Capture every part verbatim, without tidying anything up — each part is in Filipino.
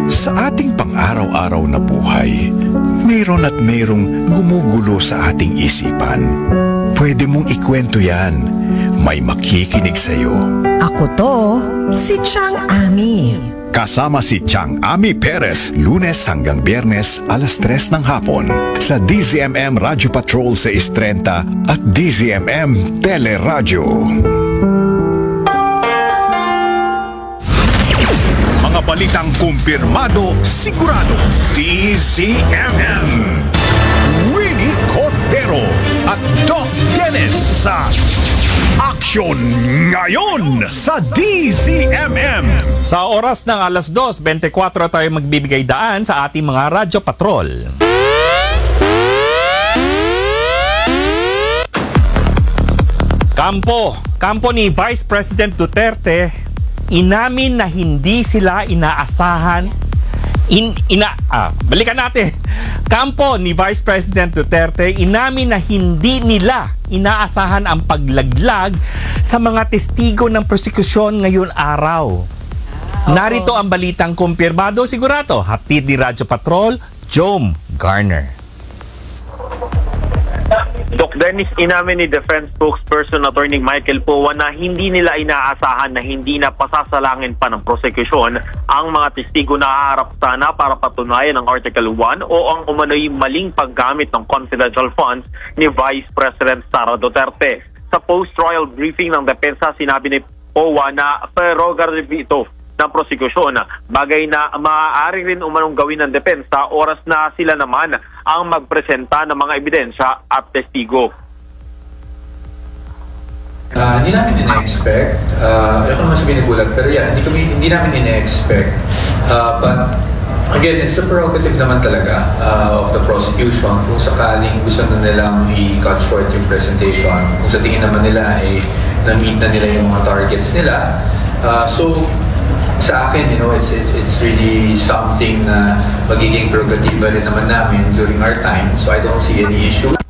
Sa ating pang-araw-araw na buhay, mayroon at mayroong gumugulo sa ating isipan. Pwede mong ikwento yan. May makikinig sa'yo. Ako to, si Chang Ami. Kasama si Chang Ami Perez, Lunes hanggang Biyernes, alas tres ng hapon sa D Z M M Radio Patrol sa Istrenta at D Z M M Teleradyo. Mga balitang kumpirmado, sigurado. D Z M M. Winnie Cordero at Doc Dennis sa Aksyon Ngayon sa D Z M M. Sa oras ng alas dos twenty-four tayo magbibigay daan sa ating mga radyo patrol. Kampo, kampo ni Vice President Duterte, inamin na hindi sila inaasahan In, ina, ah, balikan natin. Kampo ni Vice President Duterte, inamin na hindi nila inaasahan ang paglaglag sa mga testigo ng prosekusyon ngayon araw. Narito ang balitang kumpirmado sigurado. Hatid ni Radyo Patrol, Jom Garner. Doc Dennis, inamin ni Defense Spokesperson Attorney Michael Powa na hindi nila inaasahan na hindi na pasasalangin pa ng prosekusyon ang mga testigo na haharap sana para patunayan ang Article one o ang umano'y maling paggamit ng confidential funds ni Vice President Sara Duterte. Sa post-trial briefing ng depensa, sinabi ni Powa na prerogative ito ng prosekusyon, bagay na maaari rin umanong gawin ng depensa oras na sila naman ang magpresenta ng mga ebidensya at testigo. Uh, hindi namin ina-expect. Uh, ako naman sabihin nagulat, pero yeah, hindi, kami, hindi namin ina-expect. Uh, but again, it's a prerogative naman talaga uh, of the prosecution. Kung sakaling gusto na nilang i-cut short yung presentation, kung sa tingin naman nila ay na-meet na nila yung mga targets nila. Uh, so, sa akin, you know, it's it's it's really something na magiging prerogative rin naman namin during our time. So I don't see any issue.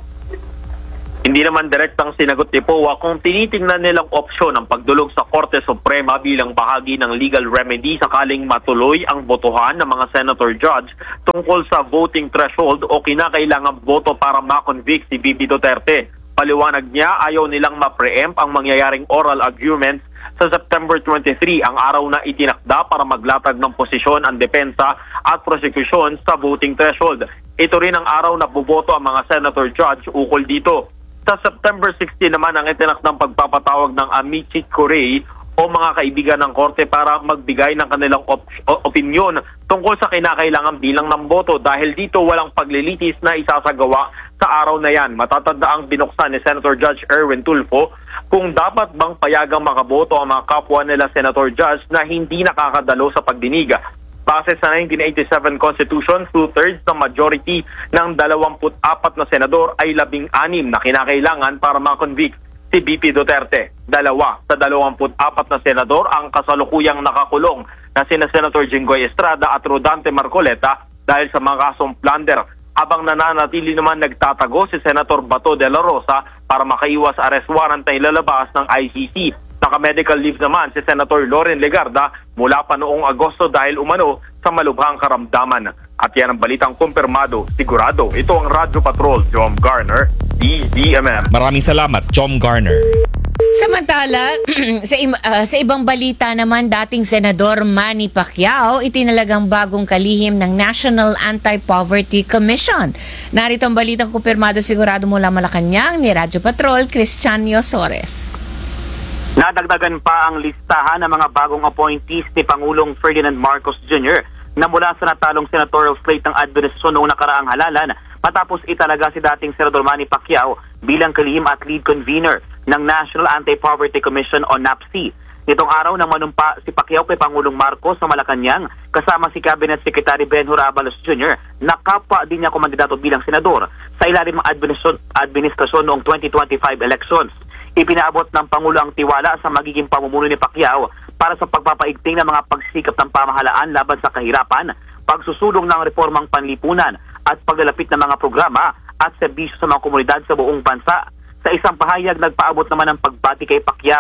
Hindi naman direktang sinagot ni Powa kung tinitingnan nilang opsyon ang pagdulog sa Korte Suprema bilang bahagi ng legal remedy sakaling matuloy ang botohan ng mga senator judge tungkol sa voting threshold o kinakailangang boto para ma-convict si B B Duterte. Paliwanag niya, ayaw nilang ma-preempt ang mangyayaring oral arguments sa September twenty-three, ang araw na itinakda para maglatag ng posisyon ang depensa at prosecution sa voting threshold. Ito rin ang araw na buboto ang mga senator judge ukol dito. Sa September sixteen naman ang itinakdang pagpapatawag ng amici curiae o mga kaibigan ng korte para magbigay ng kanilang op- opinion tungkol sa kinakailangang bilang ng boto. Dahil dito walang paglilitis na isasagawa sa araw na yan. Matatanda ang binuksan ni Senator Judge Erwin Tulfo kung dapat bang payagang makaboto ang mga kapwa nila Senator Judge na hindi nakakadalo sa pagdinig. Base sa nineteen eighty-seven Constitution, two-thirds ng majority ng dalawampu't apat na senador ay labing-anim na kinakailangan para ma-convict si B P Duterte. Dalawa sa dalawampu't apat na senador ang kasalukuyang nakakulong na sina Senator Jinggoy Estrada at Rodante Marcoleta dahil sa mga kasong plunder, habang nananatili naman nagtatago si Senator Bato de la Rosa para makaiwas arrest warrant na ilalabas ng I C C. Naka-medical leave naman si Senator Loren Legarda mula pa noong Agosto dahil umano sa malubhang karamdaman. At yan ang balitang kumpirmado, sigurado. Ito ang Radyo Patrol, Jom Garner, D Z M M. Maraming salamat, Jom Garner. Samantala, sa, uh, sa ibang balita naman, dating Senador Manny Pacquiao itinalagang bagong kalihim ng National Anti-Poverty Commission. Narito ang balitang kumpirmado sigurado mula Malacanang ni Radyo Patrol, Christian Yosores. Nadagdagan pa ang listahan ng mga bagong appointees ni Pangulong Ferdinand Marcos Junior na mula sa natalong senatorial slate ng administrasyon noong nakaraang halalan matapos italaga si dating Senador Manny Pacquiao bilang kalihim at lead convener ng National Anti-Poverty Commission o N A P C. Nitong araw nang manumpa si Pacquiao kay Pangulong Marcos sa Malacanang kasama si Cabinet Secretary Benhur Abalos Junior na kapwa din niya kumandidato bilang senador sa ilalim ng administrasyon, administrasyon noong twenty twenty-five elections. Ipinaabot ng Pangulo ang tiwala sa magiging pamumuno ni Pacquiao para sa pagpapaigting ng mga pagsisikap ng pamahalaan laban sa kahirapan, pagsusulong ng reformang panlipunan at paglalapit ng mga programa at serbisyo sa mga komunidad sa buong bansa. Sa isang pahayag, nagpaabot naman ng pagbati kay Pacquiao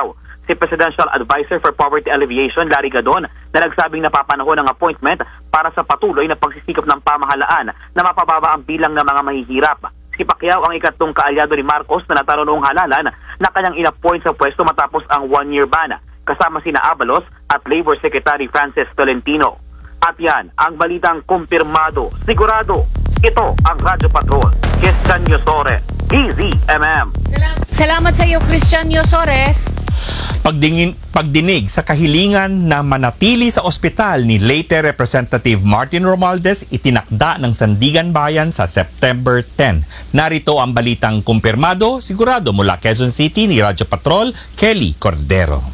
si Presidential Advisor for Poverty Alleviation, Larry Gadon, na nagsabing napapanahon ng appointment para sa patuloy na pagsisikap ng pamahalaan na mapababa ang bilang ng mga mahihirap. Si Pacquiao ang ikatlong kaalyado ni Marcos na natalo noong halalan na kanyang inappoint sa pwesto matapos ang one-year ban, kasama sina Abalos at Labor Secretary Francis Tolentino. At yan, ang balitang kumpirmado, sigurado. Ito ang Radyo Patrol. Christian Yosore, D Z M M. Salamat sa iyo, Christian Yosores. Pagdingin, pagdinig sa kahilingan na manatili sa ospital ni late Representative Martin Romualdez, itinakda ng Sandigan Bayan sa September tenth. Narito ang balitang kumpirmado, sigurado mula Quezon City ni Radyo Patrol, Kelly Cordero.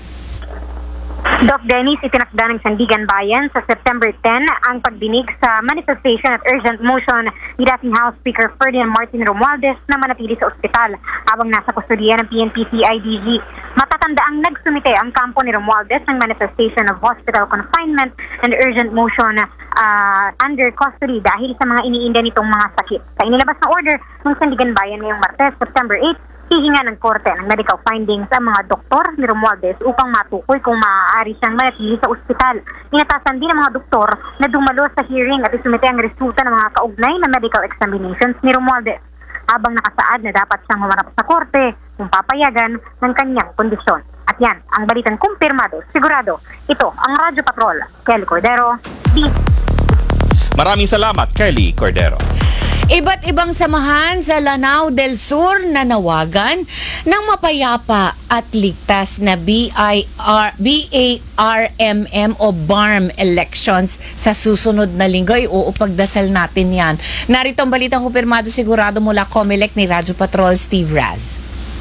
Doc Dennis, itinakda ng Sandigan Bayan sa September tenth ang pagdinig sa manifestation at urgent motion ni dating House Speaker Ferdinand Martin Romualdez na manatili sa ospital habang nasa kustodiya ng P N P C I D G. Matatanda ang nagsumite ang kampo ni Romualdez ng manifestation of hospital confinement and urgent motion uh, under custody dahil sa mga iniinda nitong mga sakit. Sa inilabas na order ng Sandigan Bayan ngayong Martes, September eighth, hihinga ng korte ng medical findings ang mga doktor ni Romualdez upang matukoy kung maaari siyang manatili sa ospital. Inatasan din ng mga doktor na dumalo sa hearing at isumite ang resulta ng mga kaugnay na medical examinations ni Romualdez, habang nakasaad na dapat siyang humarap sa korte kung papayagan ng kanyang kondisyon. At yan, ang balitang kumpirmado, sigurado. Ito ang Radyo Patrol. Kelly Cordero, D. Maraming salamat, Kelly Cordero. Iba't ibang samahan sa Lanao del Sur na nawagan ng mapayapa at ligtas na B I R B A R M M o B A R M elections sa susunod na linggo. Ay, oo, pagdasal natin yan. Narito ang balitang kumpirmado sigurado mula Comelec ni Radyo Patrol, Steve Raz.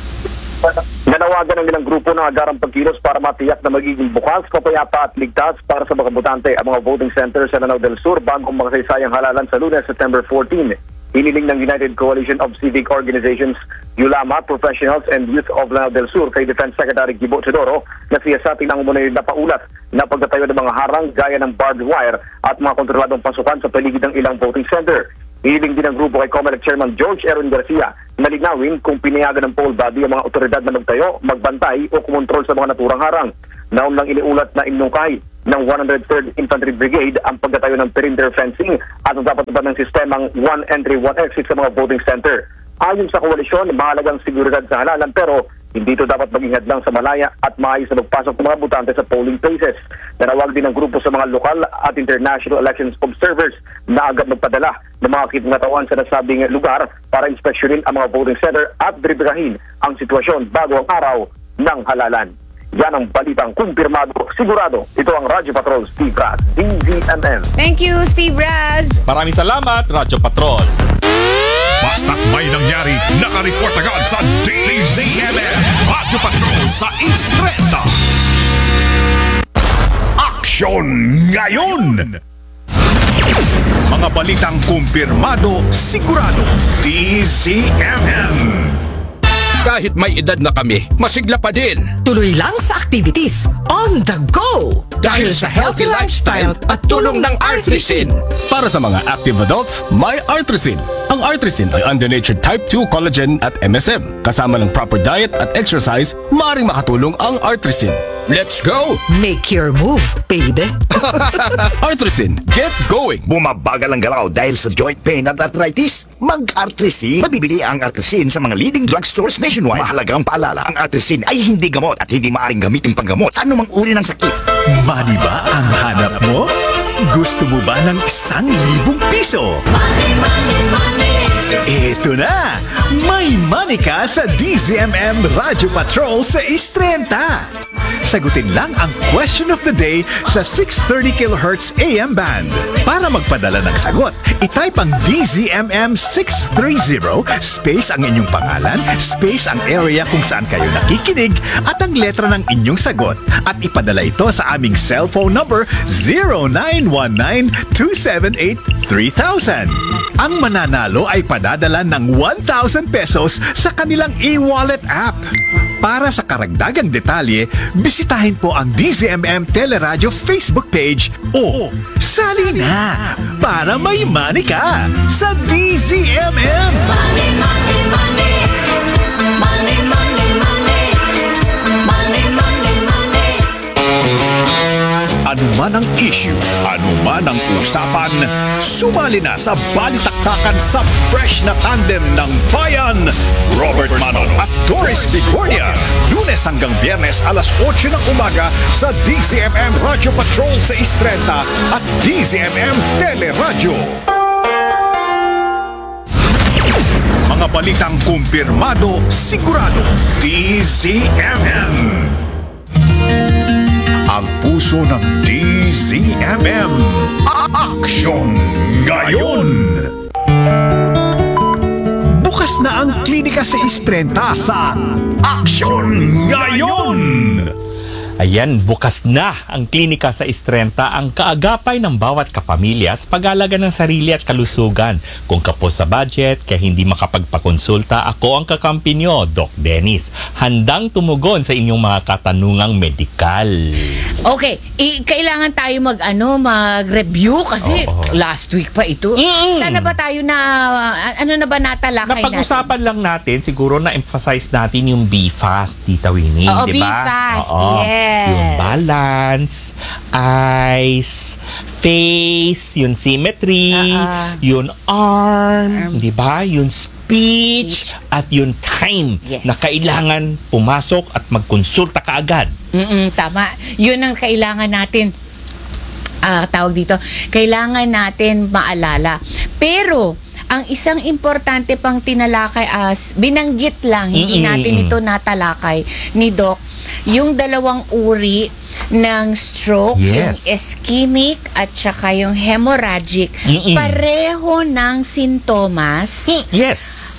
Nanawagan ng ilang grupo ng agarang pagkilos para matiyak na magiging bukas, mapayapa at ligtas para sa mga botante ang mga voting centers sa Lanao del Sur bagong makasaysayang halalan sa Lunes, September fourteenth. Hiniling ng United Coalition of Civic Organizations, U L A M A, Professionals and Youth of Lanao del Sur kay Defense Secretary Gibo Teodoro na siyasatin ang muna na paulat na pagtatayo ng mga harang gaya ng barbed wire at mga kontroladong pasukan sa paligid ng ilang voting center. Hiling din ng grupo kay Comelec Chairman George Aaron Garcia na linawin kung pinayagan ng poll body ang mga otoridad na magtayo, magbantay o kumontrol sa mga naturang harang. Naon lang iniulat na inungkay ng one hundred third Infantry Brigade ang pagtatayo ng perimeter fencing at ang dapat ba ng sistemang one entry, one exit sa mga voting center. Ayon sa koalisyon, mahalagang seguridad sa halalan pero hindi ito dapat maging hadlang sa malaya at maayos na magpasok ng mga botante sa polling places. Nanawag din ng grupo sa mga lokal at international elections observers na agad magpadala ng mga kitngatawan sa nasabing lugar para inspeksyonin ang mga voting center at verifikahin ang sitwasyon bago ang araw ng halalan. Yan ang balitang kumpirmado, sigurado. Ito ang Radyo Patrol, Steve Raz, D Z M M. Thank you, Steve Raz. Maraming salamat, Radyo Patrol. Basta't may nangyari, nakareport agad sa D Z M M Radyo Patrol sa East thirty. Aksyon ngayon! Mga balitang kumpirmado, sigurado, D Z M M. Kahit may edad na kami, masigla pa din. Tuloy lang sa activities on the go! Dahil sa healthy lifestyle at tulong ng Artrisin. Para sa mga active adults, may Artrisin. Ang Artrisin ay undonatured type two collagen at M S M. Kasama ng proper diet at exercise, maaaring makatulong ang Artrisin. Let's go! Make your move, baby! Artrisin, get going! Bumabagal ang galaw dahil sa joint pain at arthritis? Mag-Artrisin. Mabibili ang Artrisin sa mga leading drugstores nationwide. Mahalagang paalala, ang Artrisin ay hindi gamot at hindi maaaring gamitin panggamot sa anumang uri ng sakit. Money ba ang hanap mo? Gusto mo ba ng isang libong piso? Money, money, money! Ito na! May money ka sa D Z M M Radyo Patrol sa East thirty. Sagutin lang ang question of the day sa six thirty kilohertz A M band. Para magpadala ng sagot, itype ang D Z M M six thirty space ang inyong pangalan, space ang area kung saan kayo nakikinig at ang letra ng inyong sagot at ipadala ito sa aming cellphone number zero nine one nine two seven eight three thousand. Ang mananalo ay padadala ng one thousand pesos sa kanilang e-wallet app. Para sa karagdagang detalye, bisitahin po ang D Z M M Teleradio Facebook page o sali na para may money ka sa D Z M M. Money, money, money. Money, money, money. Money, money. man ang issue, ano man ang usapan, sumali na sa balitaktakan sa fresh na tandem ng bayan. Robert Manong at Doris Bigornia. Lunes hanggang Biyernes alas otso ng umaga sa D Z M M Radio Patrol sa Istrenta at D Z M M Teleradyo. Mga balitang kumpirmado, sigurado, D Z M M. Ang puso ng D Z M M. Aksyon ngayon! Bukas na ang klinika sa Istrenta sa Aksyon ngayon! Ayan, bukas na ang klinika sa Istrenta, ang kaagapay ng bawat kapamilya sa pag-aalaga ng sarili at kalusugan. Kung kapos sa budget, kaya hindi makapagpakonsulta, ako ang kakampi nyo, Doc Dennis. Handang tumugon sa inyong mga katanungang medikal. Okay, i- kailangan tayo mag, ano, mag-review kasi Oo. last week pa ito. Mm-mm. Sana ba tayo na, ano na ba natalakay natin? Napag-usapan lang natin, siguro na-emphasize natin yung B FAST, Tita Winnie, Oo, di ba? B FAST, Oo. yes. Yung balance, eyes, face, yung symmetry, Uh-uh. yung arm, di ba? Yung speech, at yung time Yes. na kailangan pumasok at magkonsulta kaagad. Mm-mm, tama. Yun ang kailangan natin. Ah, tawag dito. Kailangan natin maalala. Pero ang isang importante pang tinalakay as binanggit lang, hindi Mm-mm. natin ito natalakay ni Doc, yung dalawang uri ng stroke, Yes. yung ischemic at saka yung hemorrhagic. Mm-mm. Pareho ng sintomas, Yes.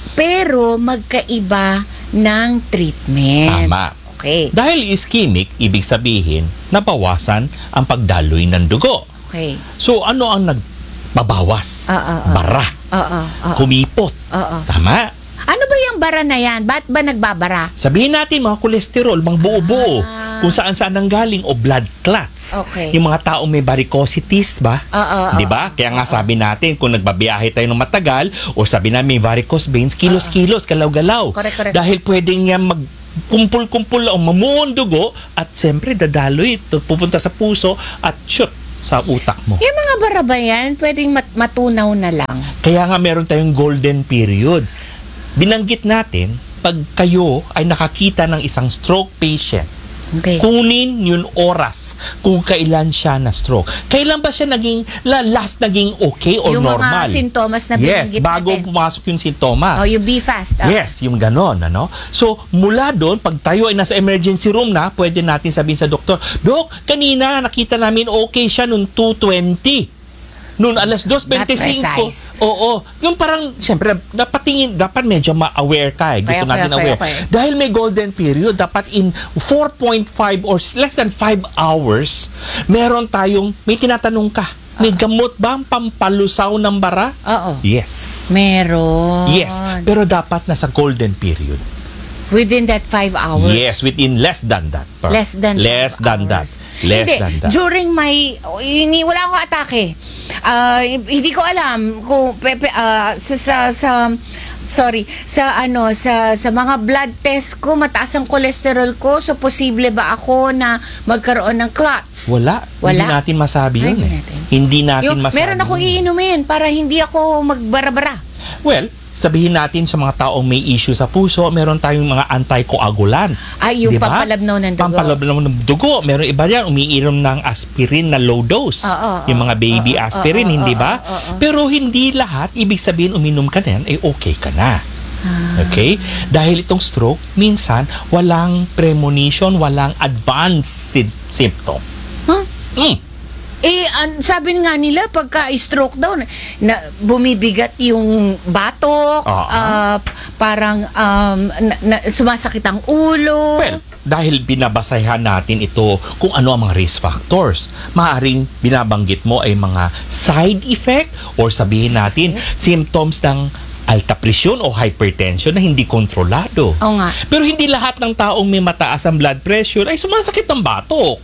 pero magkaiba ng treatment. Tama. Okay. Dahil ischemic, ibig sabihin, nabawasan ang pagdaloy ng dugo. Okay. So, ano ang nagbabawas? Ah, ah, ah. Bara. Oo. oo. Kumipot. Oo. Tama. Ano ba yung bara na yan? Ba't ba nagbabara? Sabihin natin mga kolesterol, mga buo-buo, Ah. kung saan-saan nang galing o blood clots. Okay. Yung mga taong may varicosities ba? Oo, Di ba? Kaya nga sabi natin, kung nagbabiyahe tayo ng matagal o sabi namin may varicose veins, kilos-kilos, galaw-galaw. Correct, correct. Dahil pwedeng niya magkumpul-kumpul o mamuon dugo at siyempre dadaloy, ito, pupunta sa puso at shoot sa utak mo. Yung mga bara ba yan, pwedeng mat- matunaw na lang. Kaya nga meron tayong golden period. Binanggit natin, pag kayo ay nakakita ng isang stroke patient, Okay. kunin yung oras kung kailan siya na stroke. Kailan ba siya naging, la, last naging okay or yung normal? mga sintomas na Yes, binanggit bago natin. pumasok yung sintomas. Oh, yung B FAST. Oh. Yes, yung ganon, ano? So, mula doon, pag tayo ay nasa emergency room na, pwede natin sabihin sa doktor, Dok, kanina nakita namin okay siya noong two twenty. Noon alas two twenty-five. precise. Oo. Yung parang, syempre, dapat tingin, dapat medyo ma-aware ka eh. Gusto Okay, natin okay, aware. okay, okay. Dahil may golden period, dapat in four point five or less than five hours, meron tayong, may tinatanong ka, may gamot ba ang pampalusaw ng bara? Oo. Yes. Meron. Yes. Pero dapat nasa golden period. Within that five hours. Yes, within less than that. Per- Less than less five than that. hours. Less Hindi, than that. during my, ini, wala akong atake. Ah, hindi ko alam kung, pepe, ah, sa, sa, sa, sorry, sa ano, sa, sa mga blood test ko, mataas ang cholesterol ko, so posible ba ako na magkaroon ng clots? Wala. Wala. Hindi natin masabi Ay, yun hindi eh. natin. Hindi natin Yung, masabi. meron akong yun. iinumin para hindi ako magbara-bara. Well, sabihin natin sa mga taong may issue sa puso, meron tayong mga anticoagulant. Ay, yung Diba? pampalabnaw ng dugo. Pampalabnaw ng dugo. Meron iba yan, umiinom ng aspirin na low dose. Oo, yung mga baby oo, aspirin, oo, hindi oo, ba? oo, oo. Pero hindi lahat, ibig sabihin uminom ka na yan, eh okay ka na. Ah. Okay? Dahil itong stroke, minsan, walang premonition, walang advanced sy- symptom. Huh? Mm. Eh, an- sabi nga nila, pagka-stroke daw, na, na bumibigat yung batok, Oo. ah, parang um, na, na, sumasakit ang ulo. Well, dahil binabasahan natin ito kung ano ang mga risk factors. Maaring binabanggit mo ay mga side effect or sabihin natin symptoms ng alta presyon o hypertension na hindi kontrolado. Oo nga. Pero hindi lahat ng taong may mataas ang blood pressure ay sumasakit ang batok.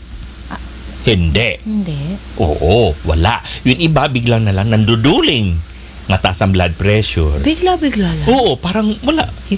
Hindi. Hindi. Oo, wala. Yung iba biglang na lang nanduduling. Mataas ang blood pressure. Bigla-bigla lang. Oo, parang wala.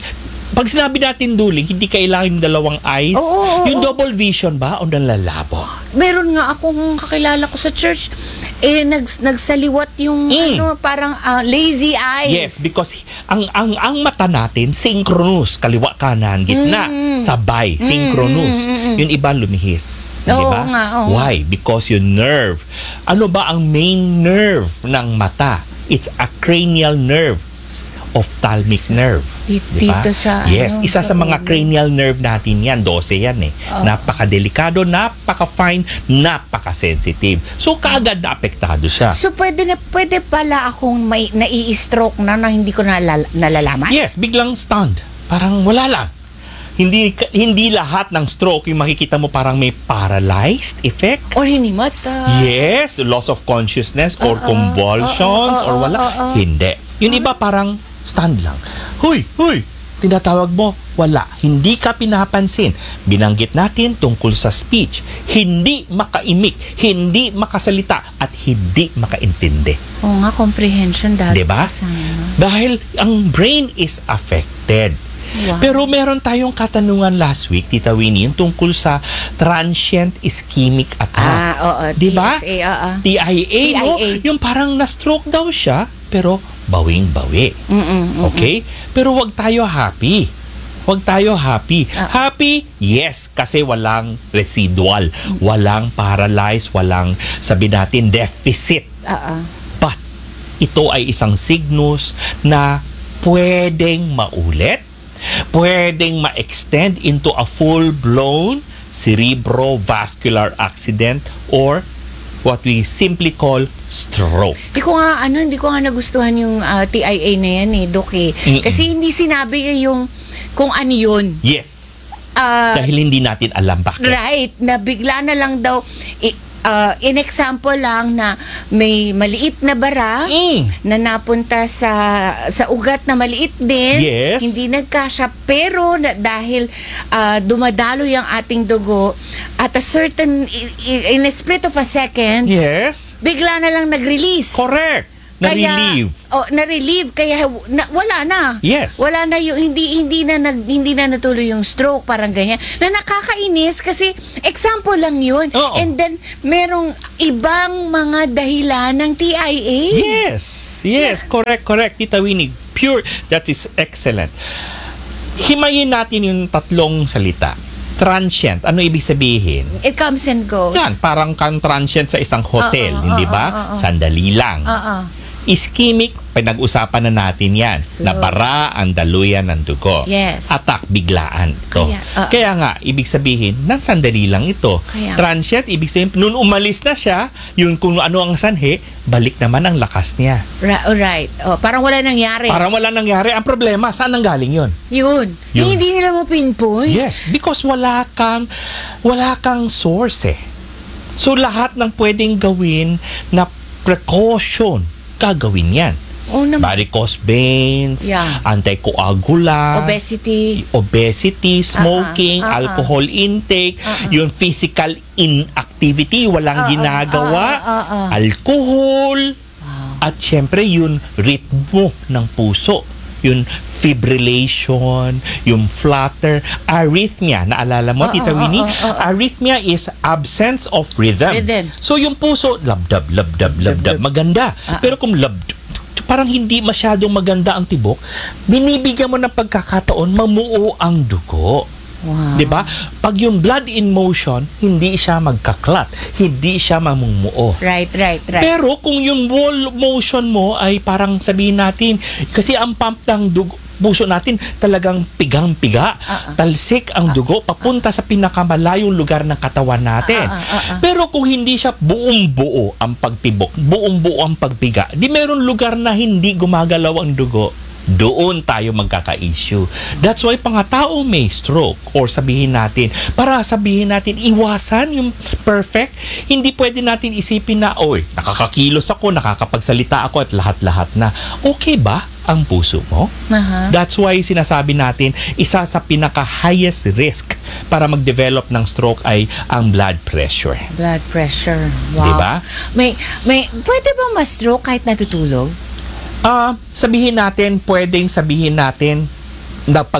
Pag sinabi natin duling, hindi kailangan yung dalawang eyes. Oo, oo, yung oo. double vision ba o nalalabo? Meron nga akong kakilala ko sa church, eh, nag, nagsaliwat yung, Mm. ano, parang ah, lazy eyes. Yes, because ang ang ang mata natin synchronous, kaliwa kanan, gitna, Mm. sabay, synchronous. Mm, mm, mm, mm. Yung iba lumihis, di Oo ba? nga, oo. Why? Because yung nerve. Ano ba ang main nerve ng mata? It's a cranial nerve, ophthalmic nerve. Di- Diba? dito sa, Yes, ano, isa sa sa mga ulo. cranial nerve natin yan. Dose yan eh. Oh. Napaka-delikado, napaka-fine, napaka-sensitive. So, kaagad na apektado siya. So, pwede na pwede pala akong may nai-stroke na na hindi ko nalala, nalalaman? Yes, biglang stunned. Parang wala lang. Hindi hindi lahat ng stroke yung makikita mo parang may paralyzed effect. Or hinimata. Yes, loss of consciousness or Oo, convulsions oo, oo, or wala. oo, oo. Hindi. Yung iba parang stand lang. Huy, huy, tinatawag mo, wala. Hindi ka pinapansin. Binanggit natin tungkol sa speech. Hindi makaimik, hindi makasalita, at hindi makaintindi. Oo nga, comprehension dati. Diba? Sana. Dahil ang brain is affected. Wow. Pero meron tayong katanungan last week, Tita Winnie, yung tungkol sa transient ischemic attack. Ah, oo. Di ba? T S A, oo. T I A, no? T I A. Yung parang na-stroke daw siya, pero bawing-bawi. Mm-mm, mm-mm. Okay? Pero wag tayo happy. Wag tayo happy. Ah. Happy? Yes, kasi walang residual. Walang paralyzed, walang, sabi natin, deficit. Oo. But, ito ay isang signus na pwedeng maulit, pwedeng ma-extend into a full-blown cerebrovascular accident or what we simply call stroke. Hindi ko nga, ano, hindi ko nga nagustuhan yung ah, T I A na yan eh, Dok eh. Mm-mm. Kasi hindi sinabi yung kung ano yun. Yes. Ah, Dahil hindi natin alam bakit. right, na bigla na lang daw, i- ah, in example lang na may maliit na bara Mm. na napunta sa sa ugat na maliit din, Yes. hindi nagkasya, pero na, dahil ah, dumadaloy ang ating dugo at a certain, i- i- in a split of a second, Yes. bigla na lang nag-release. Correct. Na-relieve. Kaya, oh, na-relieve kaya na, wala na. Yes. Wala na yung hindi hindi na nag, hindi na natuloy yung stroke, parang ganyan. Na nakakainis kasi example lang 'yun. Oo. And then merong ibang mga dahilan ng T I A. Yes. Yes. Correct, correct. Tita Winnie. Pure. That is excellent. Himayin natin yung tatlong salita. Transient. Ano ibig sabihin? It comes and goes. Yan, parang kang transient sa isang hotel, Oo, hindi oo, ba? oo, oo. Sandali lang. Oo. Ischemic, pinag-usapan na natin yan. So, Nabara ang daluyan ng dugo. Yes. Attack, biglaan. Ito. Kaya, oo. Kaya nga, ibig sabihin, nang sandali lang ito. Kaya- Transient, ibig sabihin, nung umalis na siya, yung kung ano ang sanhi, balik naman ang lakas niya. Ra- alright. Oh, parang wala nangyari. Parang wala nangyari. Ang problema, saan nang galing yun? Yun. Yun. Yung hindi nila mo pinpoint. Yes, because wala kang wala kang source eh. So lahat ng pwedeng gawin na precaution, gagawin yan. Oh, naman. Varicose veins, Yeah. anticoagulant, Obesity. obesity, smoking, Ah, ah, ah, alcohol intake, Ah, ah. yung physical inactivity, walang Ah, ah, ginagawa, ah, ah, ah. alcohol, at syempre yung ritmo ng puso, yung fibrillation, yung flutter, arrhythmia. Naalala mo, Oo, Tita oo, Winnie? oo, oo. Arrhythmia is absence of rhythm. Rhythm. So yung puso, labdab, labdab, labdab, maganda. Ah, ah. Pero kung labdab, parang hindi masyadong maganda ang tibok, binibigyan mo ng pagkakataon, mamuo ang dugo. Wow. 'Di ba? Pag yung blood in motion, hindi siya magkaklat, hindi siya mamumuo. Right, right, right. Pero kung yung wall motion mo ay parang sabihin natin, kasi ang pump ng dugo, puso natin talagang pigang-piga, Uh-uh. talsik ang dugo papunta sa pinakamalayong lugar ng katawan natin. Uh-uh, uh-uh. Pero kung hindi siya buong-buo ang pagtibok, buong-buo ang pagbiga, di meron lugar na hindi gumagalaw ang dugo, doon tayo magkaka-issue. That's why pangataong may stroke or sabihin natin, para sabihin natin, iwasan yung perfect, hindi pwede natin isipin na, oy, nakakakilos ako, nakakapagsalita ako at lahat-lahat na. Okay ba ang puso mo? Aha. That's why sinasabi natin, isa sa pinaka-highest risk para mag-develop ng stroke ay ang blood pressure. Blood pressure. Wow. Diba? May, may, pwede ba ma-stroke kahit natutulog? Ah, sabihin natin, pwedeng sabihin natin na pag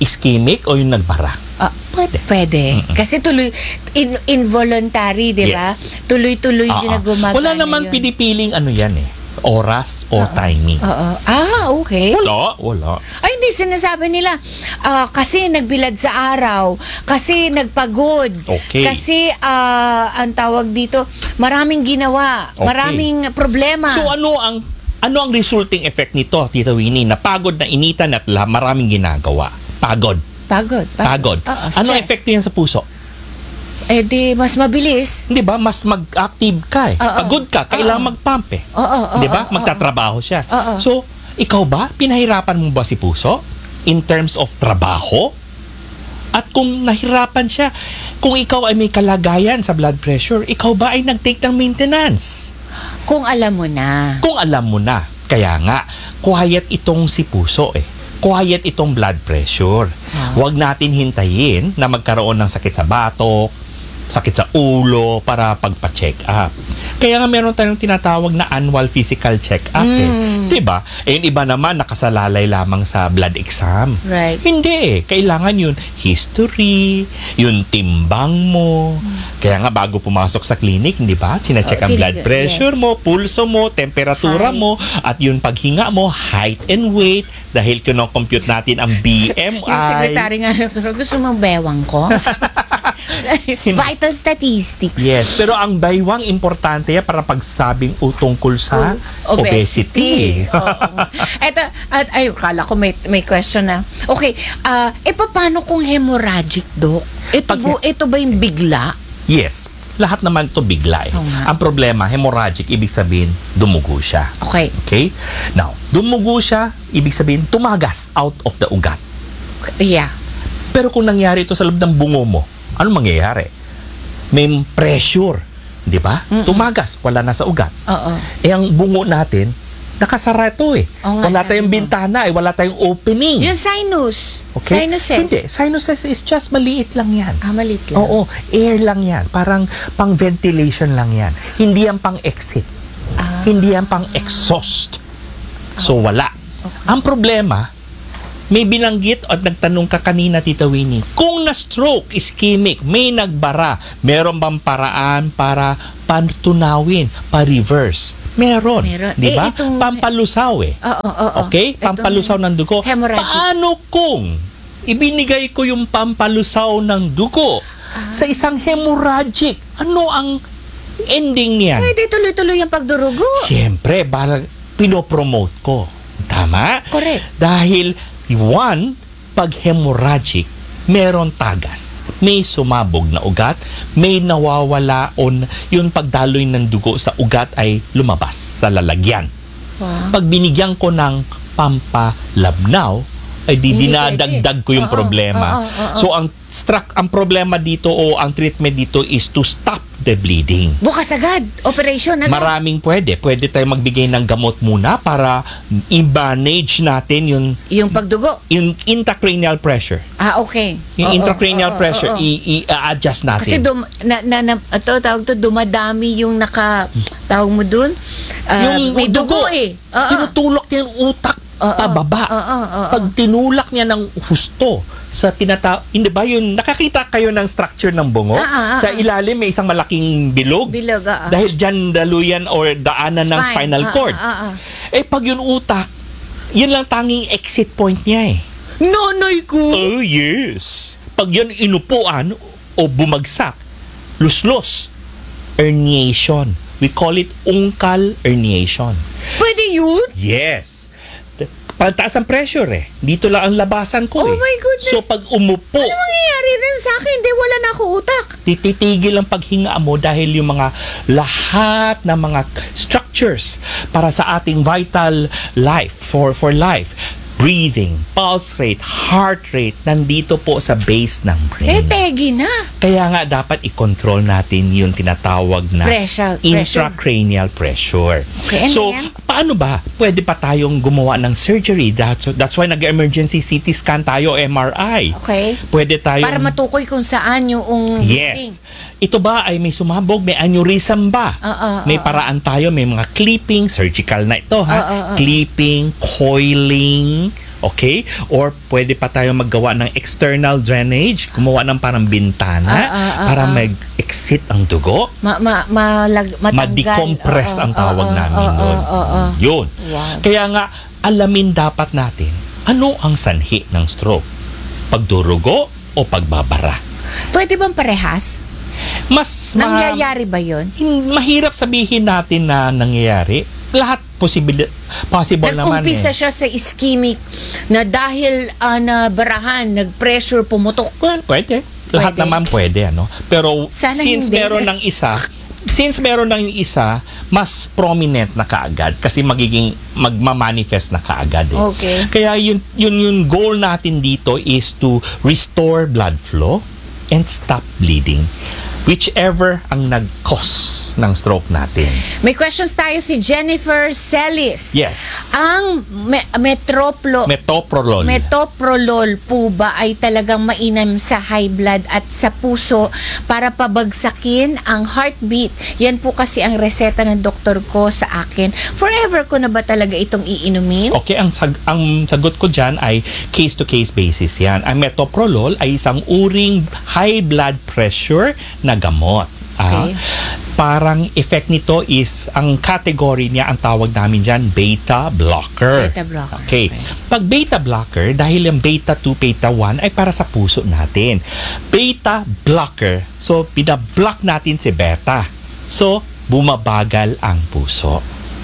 ischemic o yung nagbara? Ah, pwede. Pwede. Kasi tuloy, in, involuntary, di ba? Yes. Tuloy-tuloy Ah, din na ah. gumagana Wala namang yun. pinipiling ano yan eh. Oras o timing. Oo. Ah, okay. Wala, wala. Ay, hindi. Sinasabi nila, ah, kasi nagbilad sa araw, kasi nagpagod, Okay. kasi, ah, ang tawag dito, maraming ginawa, Okay. maraming problema. So ano ang ano ang resulting effect nito, Tita Winnie? Napagod, na initan at la, maraming ginagawa. Pagod. Pagod. Pagod. Oo, Ano stress. epekto yan sa puso? Eh di, mas mabilis. Hindi ba? Mas mag-active ka eh. Oo. Pagod ka, kailangan mag-pump eh. Oo, oo, Di ba? oo, oo. Magtatrabaho siya. Oo. So, ikaw ba? Pinahirapan mo ba si puso? In terms of trabaho? At kung nahirapan siya, kung ikaw ay may kalagayan sa blood pressure, ikaw ba ay nag-take ng maintenance? Kung alam mo na. Kung alam mo na. Kaya nga, quiet itong si puso eh. Quiet itong blood pressure. Huwag natin hintayin na magkaroon ng sakit sa batok, sakit sa ulo para pagpa-check up. Kaya nga meron tayong tinatawag na annual physical check-up eh. Mm. Diba? Eh yung iba naman nakasalalay lamang sa blood exam. Right. Hindi eh. Kailangan yun history, yung timbang mo. Kaya nga bago pumasok sa clinic, hindi ba? Sinecheck Oh, ang blood tiniga- pressure yes. mo, pulso mo, temperatura Height. mo, at yung paghinga mo, height and weight, dahil kino-compute natin ang B M I. Yung secretary nga, gusto mo bewang ko? Vital statistics. Yes, pero ang baywang importante yan para pagsabing o tungkol sa Oh, obesity. Oo. Eto, at ay, kala ko may, may question na. Okay, ah, e paano kung hemorrhagic, Dok? Ito, Pag- bu, ito ba yung bigla? Yes, lahat naman to bigla eh. Oo nga. Ang problema, hemorrhagic, ibig sabihin, dumugo siya. Okay. Okay? Now, dumugo siya, ibig sabihin, tumagas out of the ugat. Yeah. Pero kung nangyari ito sa loob ng bungo mo, ano mangyayari? May pressure, di ba? Tumagas, wala na sa ugat. Oo. Eh, ang bungo natin, nakasara ito eh. Oo nga, Wala sabi tayong mo. bintana eh, wala tayong opening. Yung sinus. Okay? Sinuses. Hindi, sinuses is just maliit lang yan. Ah, malit lang. Oo, air lang yan. Parang pang ventilation lang yan. Hindi yan pang exit. Ah. Hindi yan pang exhaust. So wala. Ang problema, may binanggit at nagtanong ka kanina, Tita Winnie, kung na-stroke, ischemic, may nagbara, meron bang paraan para pantunawin, pa-reverse? Meron. Meron. Di ba? Eh, itong- Pampalusaw eh. Oo, oo, oo. Okay? Itong Pampalusaw ng dugo. hemorrhagic. Paano kung ibinigay ko yung pampalusaw ng dugo sa isang hemorrhagic? Ano ang ending niyan? Pwede tuloy-tuloy yung pagdurugo. Siyempre, parang pinopromote ko. Tama? Correct. Dahil, one, pag hemorrhagic, meron tagas. May sumabog na ugat, may nawawala on yung pagdaloy ng dugo sa ugat ay lumabas sa lalagyan. Wow. Pag binigyan ko ng pampalabnaw, ay di Hindi dinadagdag pwede. ko yung Oo, problema. oo, oo. So ang struck ang problema dito o ang treatment dito is to stop the bleeding. Bukas agad. Operation agad. Maraming pwede. Pwede tayo magbigay ng gamot muna para i-manage natin yung Yung pagdugo. yung intracranial pressure. Ah, okay. Yung Oo, intracranial oo, pressure oo, oo. i- i-adjust natin. Kasi dum, na, na, na, ito, tawag to, dumadami yung naka, tawag mo dun? Ah, yung may dugo, dugo, eh. Oo. tinutulak niya yung utak Oo, pababa. oo, oo, oo. Pag tinulak niya ng husto sa tinata hindi ba yun nakakita kayo ng structure ng bungo? Ah, ah, ah, sa ah. ilalim may isang malaking bilog. Bilog, ah, ah. Dahil dyan daluyan or daanan ng Spine. spinal Ah, cord. ah, ah, ah. Eh pag yun utak, yun lang tanging exit point niya eh. Nonoy ko! Oh yes. Pag yun inupuan o bumagsak, luslos, herniation. We call it uncal herniation. Pwede yun? Yes. Pagtaas ang pressure eh. Dito lang ang labasan ko Oh eh. my goodness. So pag umupo, Ano mangyayari rin sa akin? Hindi, wala na ako utak. tititigil ang paghinga mo dahil yung mga lahat ng mga structures para sa ating vital life, for for life, breathing, pulse rate, heart rate, nandito po sa base ng Eh, brain. tegi na. Kaya nga dapat i-control natin yung tinatawag na Pressure, pressure. intracranial pressure. Okay, and So, then? paano ba? Pwede pa tayong gumawa ng surgery. That's, that's why nag-emergency C T scan tayo, M R I. Okay. Pwede tayong... Para matukoy kung saan yung Yes. Ito ba ay may sumabog? May aneurysm ba? Oo, may oo, paraan tayo. May mga clipping. Surgical na ito, ha? Oo, oo. Clipping, coiling, Okay? Or pwede pa tayo maggawa ng external drainage, gumawa ng parang bintana Ah, ah, ah, para ah. mag-exit ang dugo. Ma, ma, malag, matanggal. Ma-decompress Oo, ang tawag oo, namin oo, doon. oo, oo. Yun. Wow. Kaya nga, alamin dapat natin ano ang sanhi ng stroke. Pagdurugo o pagbabara. Pwede bang parehas? Mas ma- Nangyayari ba yun? hin- mahirap sabihin natin na nangyayari. Lahat possible, possible naman Nag-umpisa eh. siya sa ischemic na dahil uh, nabarahan, nag-pressure, pumutok. Pwede. Lahat Pwede. naman pwede, ano? Pero Sana since hindi. meron ng isa, since meron ng isa, mas prominent na kaagad kasi magiging magma-manifest na kaagad eh. Okay. Kaya yun, yun yung goal natin dito is to restore blood flow and stop bleeding. Whichever ang nag-cause ng stroke natin. May questions tayo si Jennifer Celis. Yes. Ang me- metroplo Metoprolol. metoprolol po ba ay talagang mainam sa high blood at sa puso para pabagsakin ang heartbeat? Yan po kasi ang reseta ng doktor ko sa akin. Forever ko na ba talaga itong iinumin? Okay, ang, sag- ang sagot ko dyan ay case-to-case basis yan. Ang metoprolol ay isang uring high blood pressure na gamot. Ah, Okay. parang effect nito is, ang category niya, ang tawag namin dyan, beta blocker. Beta blocker. Okay. Pag beta blocker, dahil yung beta two, beta one ay para sa puso natin. Beta blocker, so pinablock natin si beta. So, bumabagal ang puso.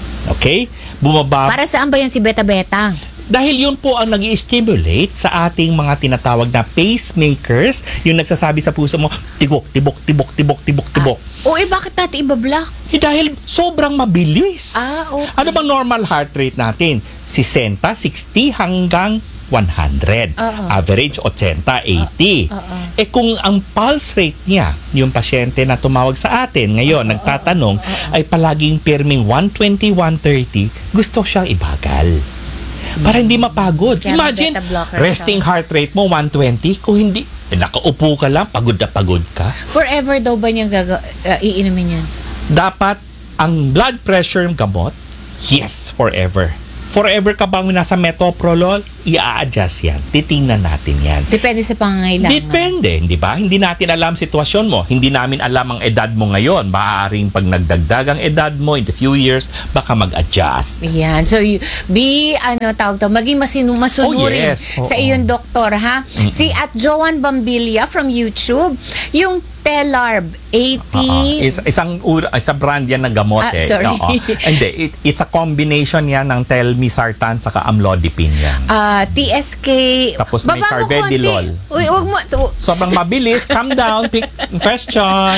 Okay? Bumaba Para saan ba yan si beta-beta? dahil yun po ang nag-i-stimulate sa ating mga tinatawag na pacemakers, yung nagsasabi sa puso mo, tibok, tibok, tibok, tibok, tibok, tibok. O eh, bakit natin ibablock? Eh, dahil sobrang mabilis. Ah, okay. Ano bang normal heart rate natin? sixty, sixty hanggang one hundred. Oo. Average eighty, eighty. Oo. Eh kung ang pulse rate niya, yung pasyente na tumawag sa atin ngayon, nagtatanong, ay palaging pirming one twenty, one thirty, gusto siyang ibagal. Para hindi mapagod. Kaya Imagine, beta-blocker resting siya. heart rate mo one twenty, kung hindi, eh, nakaupo ka lang, pagod na pagod ka. Forever daw ba niyang gaga- uh, iinumin yan? Dapat ang blood pressure gamot, yes, forever. Forever ka bang nasa metoprolol, i-a-adjust yan. Titingnan natin yan. Depende sa pangangailangan. Depende, di ba? Hindi natin alam sitwasyon mo. Hindi namin alam ang edad mo ngayon. Maaaring pag nagdagdag ang edad mo in the few years, baka mag-adjust. Yan. So, you, be, ano tawag to, maging masinu masunurin Oh, yes. Oo. sa iyong doktor, ha? Mm-mm. Si at Joan Bambilia from YouTube, yung Telarb eighty... Oo. Is, isang ura, isang brand yan ng gamot Ah, eh. sorry. Oo. Hindi, it, it's a combination yan ng telmisartan saka amlodipine yan. ah, T S K... Tapos may Baba mo carvedilol. konti. Uy, wag mo... So, Sobrang mabilis. Calm down. Pick question.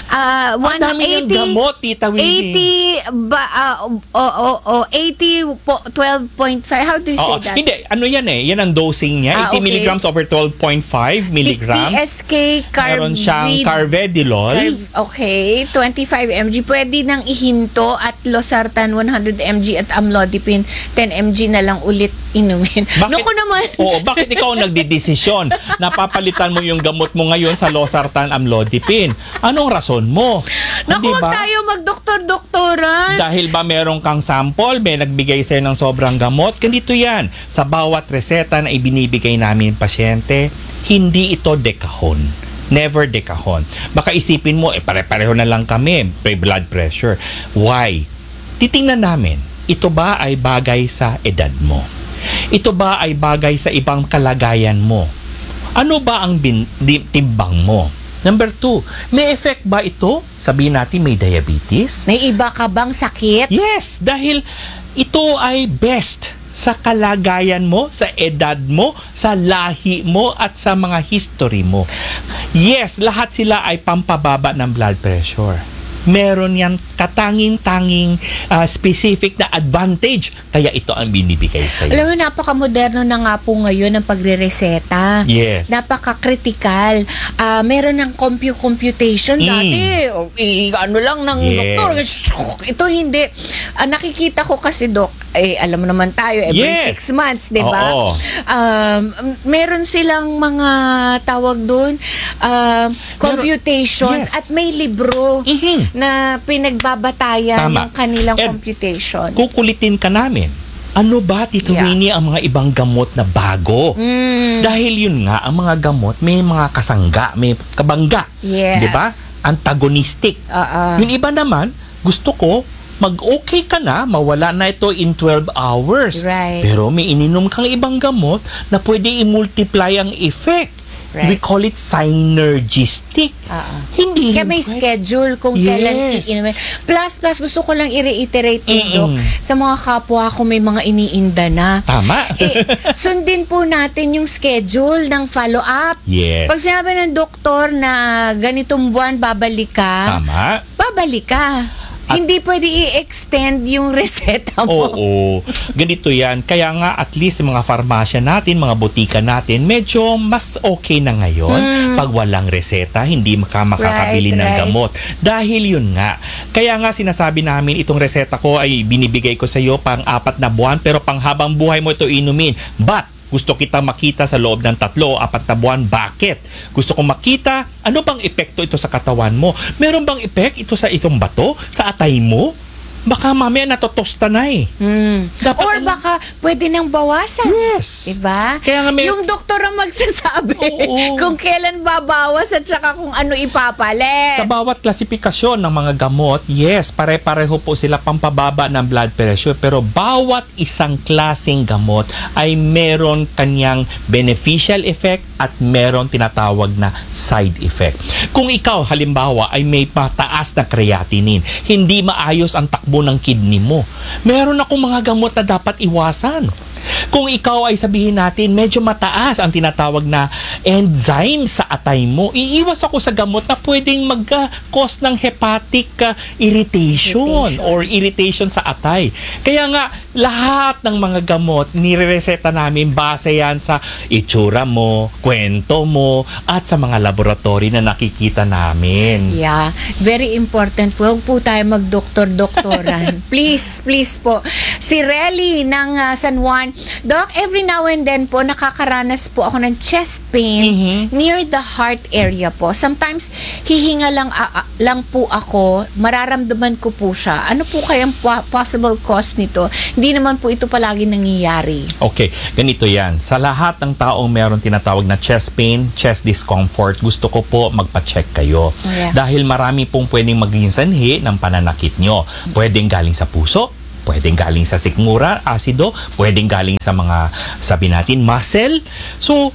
Ah, Ang dami yung gamot, Tita Winnie. eighty ba uh, o o o eighty po, twelve point five. How do you say Oo. that? Hindi, ano yan eh. Yan ang dosing niya. Ah, eighty okay. milligrams over twelve point five T- milligrams. T S K Meron siyang Carvid- carvedilol. Carv- Okay, twenty-five milligrams. Pwede nang ihinto at losartan one hundred milligrams at amlodipine ten milligrams na lang ulit inumin. Naku naman. Oo, bakit ikaw ang nagdidesisyon? Napapalitan mo yung gamot mo ngayon sa losartan amlodipine. Anong rason mo? Naku, Hindi huwag ba? tayo magdoktor-doktoran. Dahil ba meron kang sample, may nagbigay sa'yo ng sobrang gamot? Ganito yan. Sa bawat reseta na ibinibigay namin pasyente, hindi ito dekahon. Never dekahon. Baka isipin mo, eh pare-pareho na lang kami, may blood pressure. Why? Titingnan namin, ito ba ay bagay sa edad mo? Ito ba ay bagay sa ibang kalagayan mo? Ano ba ang bin, di, timbang mo? Number two, may effect ba ito? Sabihin natin may diabetes? May iba ka bang sakit? Yes, dahil ito ay best sa kalagayan mo, sa edad mo, sa lahi mo, at sa mga history mo. Yes, lahat sila ay pampababa ng blood pressure. Meron yan katanging-tanging uh, specific na advantage. Kaya ito ang binibigay sa'yo. Alam mo, napaka-moderno na nga po ngayon ang pagre-reseta. Yes. Napaka-critical. Ah, meron ng compu-computation. Mm. Dati, oh, i- ano lang ng Yes. doktor. Ito hindi. Ah, nakikita ko kasi, Dok, eh, alam mo naman tayo, every Yes. six months, di ba? Oo. Um, meron silang mga tawag doon, um, computations Yes. at may libro Mhm. na pinagbabatayan Tama. yung kanilang And computation. Kukulitin ka namin. Ano ba, Tito Yeah. Winnie, ang mga ibang gamot na bago? Mm. Dahil yun nga, ang mga gamot may mga kasangga, may kabangga. Yes. Di ba? Antagonistic. Oo. Yung iba naman, gusto ko, mag-okay ka na, mawala na ito in twelve hours. Right. Pero may ininom kang ibang gamot na pwede i-multiply ang effect. Right. We call it synergistic. Oo. Hindi Kaya rin may pwede. schedule kung Yes. kailan iinumin. Plus, plus, gusto ko lang i-reiterate din, Mm-mm. Dok, sa mga kapwa ko may mga iniinda na. Tama. Eh, sundin po natin yung schedule ng follow-up. Yes. Pag sinabi ng doktor na ganitong buwan babalik ka, Tama. babalik ka. Hindi pwede i-extend yung reseta mo. Oo. Ganito yan. Kaya nga at least mga farmasya natin, mga butika natin, medyo mas okay na ngayon. Mm. Pag walang reseta, hindi maka makakabili Right, ng right. gamot. Dahil yun nga. Kaya nga sinasabi namin, itong reseta ko ay binibigay ko sa iyo pang apat na buwan, pero pang habang buhay mo ito inumin. But, gusto kita makita sa loob ng tatlo o apat na buwan. Bakit? Gusto ko makita ano bang epekto ito sa katawan mo. Meron bang epek ito sa itong bato? Sa atay mo? Baka mamaya natotosta na eh. Mm. Dapat Or ano- baka pwede nang bawasan. Yes. Diba? Kaya nga may- Yung doktor ang magsasabi Oo. kung kailan babawas at saka kung ano ipapalit. Sa bawat klasifikasyon ng mga gamot, yes, pare-pareho po sila pampababa ng blood pressure, pero bawat isang klaseng gamot ay meron kanyang beneficial effect at meron tinatawag na side effect. Kung ikaw halimbawa ay may mataas na creatinine, hindi maayos ang takbo ng kidney mo, meron akong mga gamot na dapat iwasan. Kung ikaw ay sabihin natin medyo mataas ang tinatawag na enzyme sa atay mo, iiwas ako sa gamot na pwedeng mag-cause ng hepatic uh, irritation, Irritation. or irritation sa atay. Kaya nga, lahat ng mga gamot, nirereseta namin base yan sa itsura mo, kwento mo, at sa mga laboratory na nakikita namin. Yeah, very important. Huwag po tayo magdoktor-doktoran. please, please po. Si Relly ng uh, San Juan, Doc, every now and then po, nakakaranas po ako ng chest pain Mhm. near the heart area po. Sometimes, hihinga lang, ah, ah, lang po ako, mararamdaman ko po siya. Ano po kayang po- possible cause nito? Hindi naman po ito palagi nangyayari. Okay, ganito yan. Sa lahat ng taong meron tinatawag na chest pain, chest discomfort, gusto ko po magpa-check kayo. Oh, yeah. Dahil marami pong pwedeng maging sanhi ng pananakit nyo. Pwedeng galing sa puso, pwedeng galing sa sikmura, asido, pwedeng galing sa mga, sabi natin, muscle. So,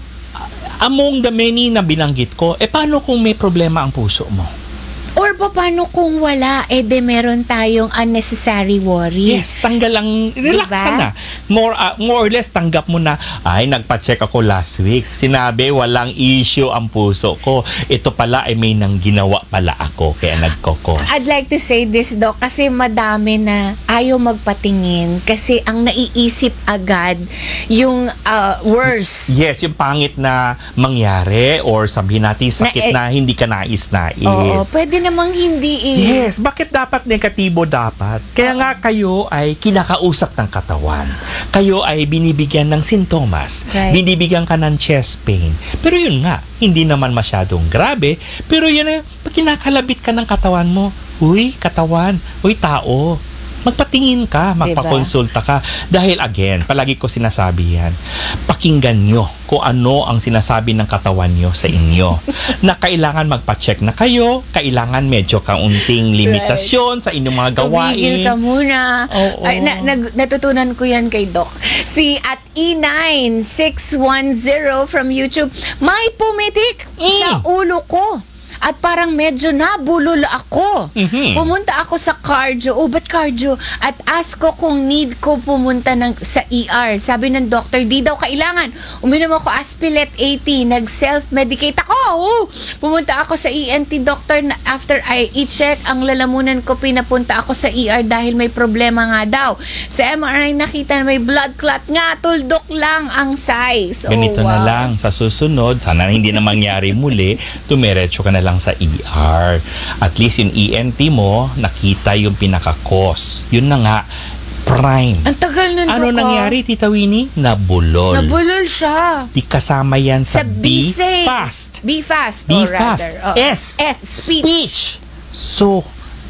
among the many na binanggit ko, eh paano kung may problema ang puso mo? Or pa, paano kung wala, eh de meron tayong unnecessary worry? Yes, tanggal lang, relax Diba? ka na. More, uh, more or less, tanggap mo na, ay, nagpa-check ako last week. Sinabi, walang issue ang puso ko. Ito pala ay may nang ginawa pala ako, kaya nagkoko. I'd like to say this, Doc, kasi madami na ayaw magpatingin kasi ang naiisip agad yung uh, worse. Yes, yung pangit na mangyari or sabihin natin sakit Na- na, hindi ka nais-nais. Oo, pwede namang hindi eh. Yes, bakit dapat negatibo dapat? Kaya nga kayo ay kinakausap ng katawan. Kayo ay binibigyan ng sintomas. Right. Binibigyan ka ng chest pain. Pero yun nga, hindi naman masyadong grabe. Pero yun ay, pag kinakalabit ka ng katawan mo, uy, katawan, uy, tao, magpatingin ka, magpakonsulta ka. Dahil again, palagi ko sinasabi yan, pakinggan nyo kung ano ang sinasabi ng katawan nyo sa inyo. Na kailangan magpa-check na kayo, kailangan medyo kaunting limitasyon sa inyong mga gawain. Tumigil ka muna. Oo. Ay, na, nag- natutunan ko yan kay Doc. Si at E nine six one zero from YouTube, may pumitik sa ulo ko. At parang medyo nabulol ako. Mhm. Pumunta ako sa cardio. Oh, ba't cardio? At ask ko kung need ko pumunta ng, sa E R. Sabi ng doctor, di daw kailangan. Uminom ako Aspilet eighty. Nag-self-medicate ako. Oh, pumunta ako sa E N T doctor. Na after I i-check ang lalamunan ko, pinapunta ako sa E R dahil may problema nga daw. Sa M R I nakita na may blood clot nga. Tuldok lang ang size. Oh, Ganito na wow. lang sa susunod, sana hindi na mangyari muli, tumiretso ka na lang sa E R. At least yung E N T mo, nakita yung pinaka-cause. Yun na nga, prime. Ang tagal nun, Ano Doc, nangyari, Tita Winnie? Nabulol. Nabulol siya. Di kasama yan sa, Sa Be B-Safe. Fast. Be fast. Be or fast. rather. Oh, S. S. Speech. So,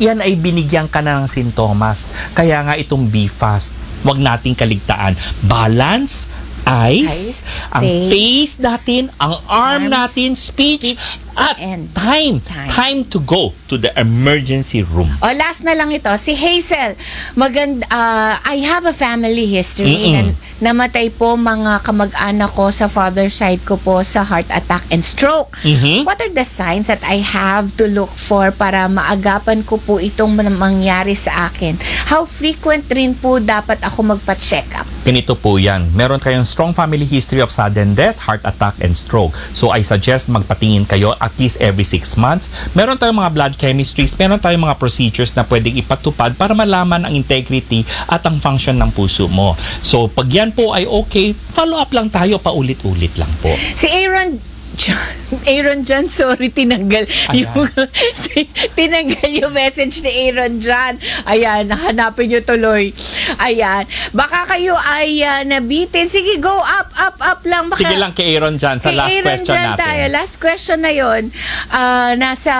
yan ay binigyan ka na ng sintomas. Kaya nga itong Be Fast, wag nating kaligtaan. Balance, eyes, Eyes, ang face, face natin, ang arm arms, natin, speech, speech, at and time. time. Time to go to the emergency room. O, last na lang ito. Si Hazel, maganda, ah, I have a family history na Mm-mm. namatay po mga kamag-anak ko sa father side ko po sa heart attack and stroke. Mhm. What are the signs that I have to look for para maagapan ko po itong man- mangyari sa akin? How frequent rin po dapat ako magpa-check up? Ganito po yan. Meron kayong strong family history of sudden death, heart attack, and stroke. So I suggest magpatingin kayo at least every six months. Meron tayong mga blood chemistries, meron tayong mga procedures na pwedeng ipatupad para malaman ang integrity at ang function ng puso mo. So pag yan po ay okay, follow up lang tayo, paulit-ulit lang po. Si Aaron John, Aaron John, sorry, tinanggal yung, si, tinanggal yung message ni Aaron John. Ayan, hanapin nyo tuloy. Ayan, baka kayo ay uh, nabitin. Sige, go up, up, up lang. Baka, Sige lang kay Aaron John sa kay last Aaron question John natin. tayo. Last question na yun. Uh, nasa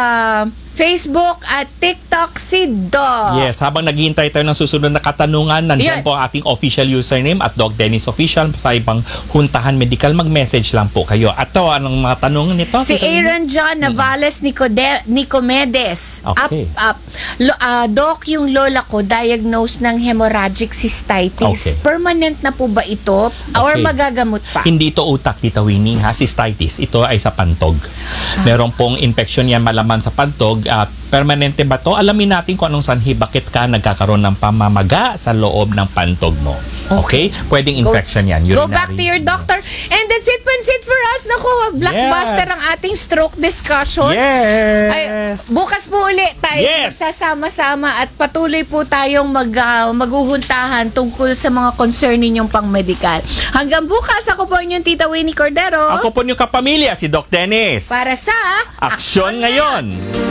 Facebook at TikTok si Dog. Yes, habang naghihintay tayo ng susunod na katanungan, nandiyan Yan. po ang ating official username at Doc Dennis Official. Sa ibang huntahan medical, mag-message lang po kayo. At to, anong mga tanong nito? Si Aaron John Navales Nicode- Nicomedes. Okay. Up, up. Lo, ah, Doc, yung lola ko diagnosed ng hemorrhagic cystitis. Okay. Permanent na po ba ito? Or Okay. magagamot pa? Hindi ito utak, Tita Winnie, ha? Cystitis. Ito ay sa pantog. Meron pong infection yan malaman sa pantog. At permanente ba to? Alamin natin kung anong sanhi, bakit ka nagkakaroon ng pamamaga sa loob ng pantog mo. Okay? Pwedeng infection yan. Go Urinary. back to your doctor. And that's it, Pansit, for us. Naku, blockbuster Yes. ang ating stroke discussion. Yes. Ay, bukas po uli tayo Yes. magsasama-sama at patuloy po tayong mag, ah, maguhuntahan tungkol sa mga concern ninyong pang-medical. Hanggang bukas, ako po inyong Tita Winnie Cordero. Ako po yung kapamilya, si Doc Dennis. Para sa Aksyon ngayon.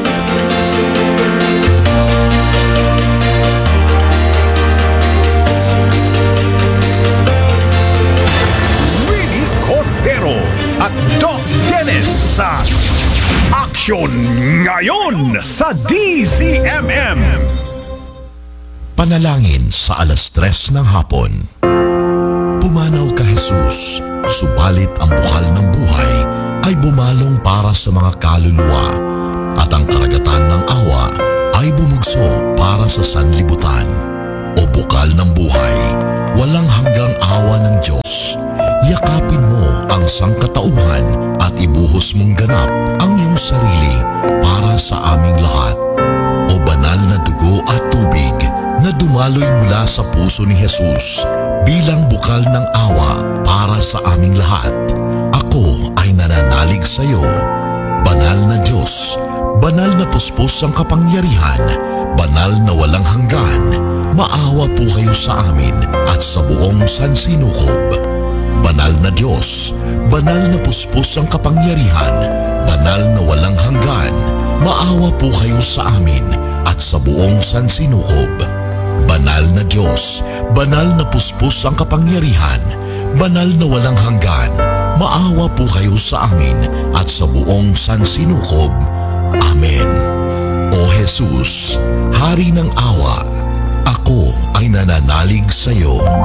Winnie Cordero at Doc Dennis sa Aksyon Ngayon sa D Z M M. Panalangin sa alas tres ng hapon. Pumanaw ka Jesus, subalit ang bukal ng buhay ay bumalong para sa mga kaluluwa at ang karagatan ng awa ay bumugso para sa sanlibutan. O bukal ng buhay, walang hanggang awa ng Diyos. Yakapin mo ang sangkatauhan at ibuhos mong ganap ang iyong sarili para sa aming lahat. O banal na dugo at tubig na dumaloy mula sa puso ni Jesus bilang bukal ng awa para sa aming lahat. Ako ay nananalig sa iyo. Banal na Diyos, banal na puspos ang kapangyarihan, banal na walang hanggan, maawa po kayo sa amin at sa buong sansinukob. Banal na Diyos, banal na puspos ang kapangyarihan, banal na walang hanggan, maawa po kayo sa amin at sa buong sansinukob. Banal na Diyos, banal na puspos ang kapangyarihan, banal na walang hanggan, maawa po kayo sa amin at sa buong sansinukob. Amen. O Jesus, Hari ng awa, ako ay nananalig sa iyo.